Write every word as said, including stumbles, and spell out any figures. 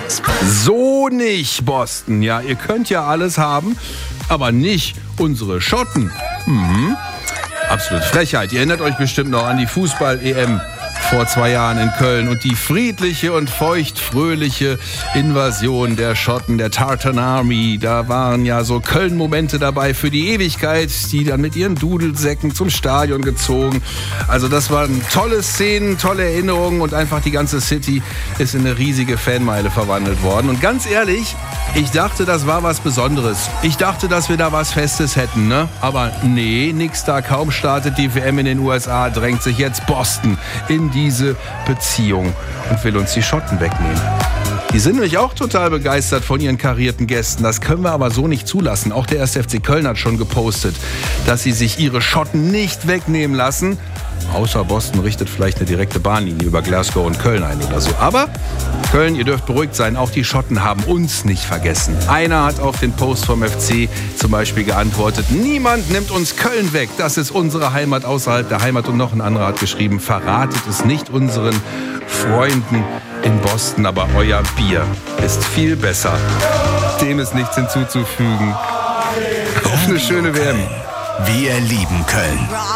So nicht, Boston. Ja, ihr könnt ja alles haben, aber nicht unsere Schotten. Mhm. Absolut Frechheit. Ihr erinnert euch bestimmt noch an die Fußball-E M vor zwei Jahren in Köln und die friedliche und feuchtfröhliche Invasion der Schotten, der Tartan Army. Da waren ja so Köln-Momente dabei für die Ewigkeit, die dann mit ihren Dudelsäcken zum Stadion gezogen. Also das waren tolle Szenen, tolle Erinnerungen und einfach die ganze City ist in eine riesige Fanmeile verwandelt worden. Und ganz ehrlich, ich dachte, das war was Besonderes. Ich dachte, dass wir da was Festes hätten, ne? Aber nee, nix da. Kaum startet die W M in den U S A, drängt sich jetzt Boston in diese Beziehung und will uns die Schotten wegnehmen. Die sind nämlich auch total begeistert von ihren karierten Gästen. Das können wir aber so nicht zulassen. Auch der erste F C Köln hat schon gepostet, dass sie sich ihre Schotten nicht wegnehmen lassen. Außer Boston richtet vielleicht eine direkte Bahnlinie über Glasgow und Köln ein oder so. Aber Köln, ihr dürft beruhigt sein, auch die Schotten haben uns nicht vergessen. Einer hat auf den Post vom F C zum Beispiel geantwortet: Niemand nimmt uns Köln weg, das ist unsere Heimat außerhalb der Heimat. Und noch ein anderer hat geschrieben: Verratet es nicht unseren Freunden in Boston, aber euer Bier ist viel besser. Dem ist nichts hinzuzufügen. Auf eine schöne W M. Wir lieben Köln.